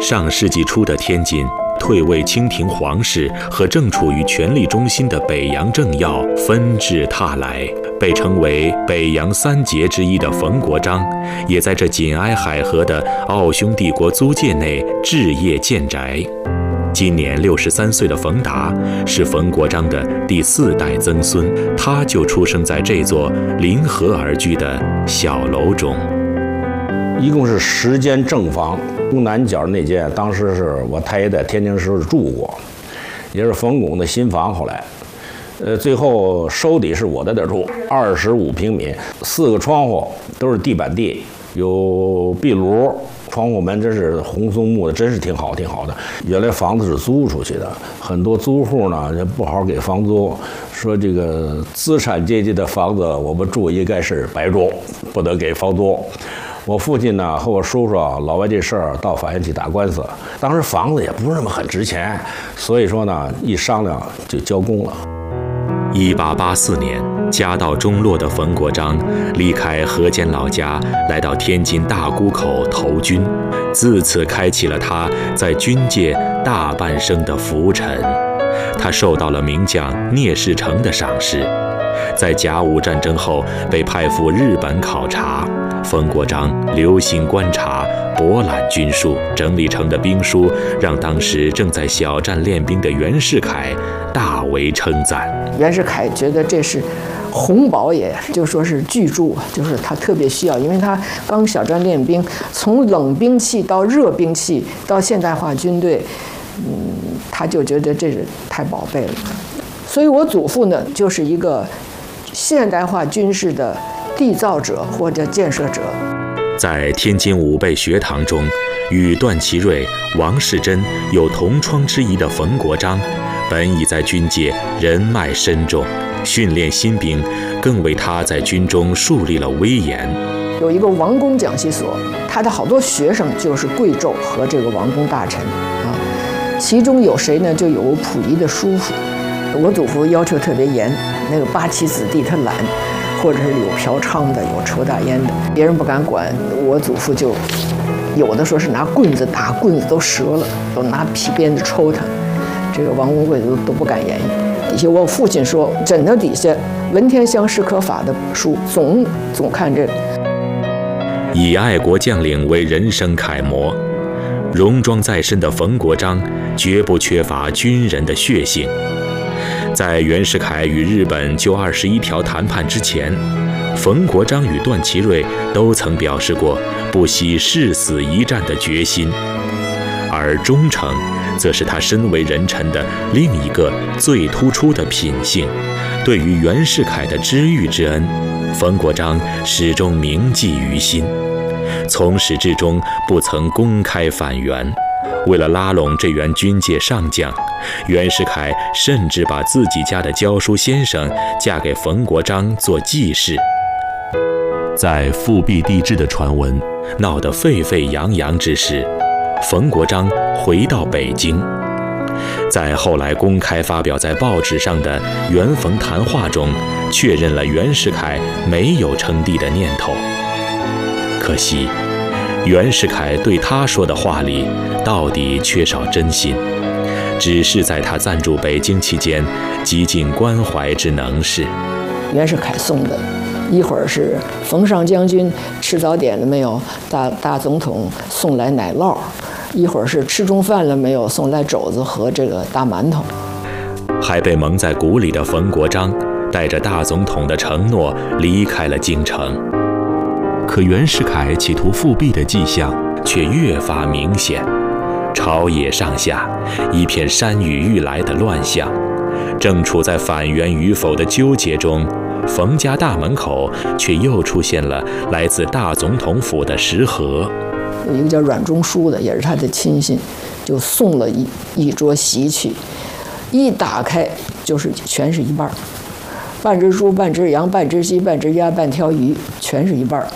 上世纪初的天津，退位清廷皇室和正处于权力中心的北洋政要纷至沓来。被称为北洋三杰之一的冯国璋，也在这紧挨海河的奥匈帝国租界内置业建宅。今年63岁的冯达是冯国璋的第4代曾孙，他就出生在这座临河而居的小楼中。 一共是10间正房，东南角那间当时是我太爷在天津时候住过，也是冯巩的新房。后来，最后收底是我在这住，25平米，4个窗户都是地板地，有壁炉，窗户门真是红松木的，真是挺好挺好的。原来房子是租出去的，很多租户呢就不好给房租，说这个资产阶级的房子我们住应该是白住，不能给房租。我父亲呢和我叔叔老为这事儿到法院去打官司，当时房子也不是那么很值钱，所以说呢一商量就交公了。 1884年，家道中落的冯国璋离开河间老家，来到天津大沽口投军，自此开启了他在军界大半生的浮沉。他受到了名将聂士成的赏识，在甲午战争后被派赴日本考察。冯国璋留心观察，博览军术，整理成的兵书让当时正在小站练兵的袁世凯大为称赞。 袁世凯觉得这是红宝，也就说是巨著，就是他特别需要，因为他刚小站练兵，从冷兵器到热兵器到现代化军队，他就觉得这是太宝贝了。所以我祖父呢，就是一个现代化军事的缔造者或者建设者。 在天津武备学堂中，与段祺瑞、王士珍有同窗之谊的冯国璋，本已在军界人脉深重，训练新兵更为他在军中树立了威严。 有一个王公讲习所，他的好多学生就是贵胄和这个王公大臣啊，其中有谁呢？就有溥仪的叔父。我祖父要求特别严，那个8旗子弟他懒，或者是有嫖娼的，有抽大烟的，别人不敢管，我祖父就有的说是拿棍子打，棍子都折了，都拿皮鞭子抽他。这个王公贵族都不敢言语。底下我父亲说，枕头底下文天香史可法的书，总看这个。 以爱国将领为人生楷模，戎装在身的冯国璋绝不缺乏军人的血性。在袁世凯与日本就21条谈判之前，冯国璋与段祺瑞都曾表示过不惜誓死一战的决心，而忠诚则是他身为人臣的另一个最突出的品性。对于袁世凯的知遇之恩，冯国璋始终铭记于心，从始至终不曾公开反袁。为了拉拢这员军界上将，袁世凯甚至把自己家的教书先生嫁给冯国璋做继室。在复辟帝制的传闻闹得沸沸扬扬之时，冯国璋回到北京，在后来公开发表在报纸上的袁冯谈话中，确认了袁世凯没有称帝的念头。可惜袁世凯对他说的话里到底缺少真心，只是在他暂驻北京期间极尽关怀之能事。 袁世凯送的，一会儿是冯上将军吃早点了没有，大总统送来奶酪，一会儿是吃中饭了没有，送来肘子和这个大馒头。 还被蒙在鼓里的冯国璋带着大总统的承诺离开了京城。可袁世凯企图复辟的迹象却越发明显，朝野上下一片山雨欲来的乱象。正处在反袁与否的纠结中，冯家大门口却又出现了来自大总统府的食盒。 有一个叫阮中书的，也是他的亲信，就送了一桌席去，一打开就是全是一半，半只猪，半只羊，半只鸡，半只鸭，半条鱼，全是一半。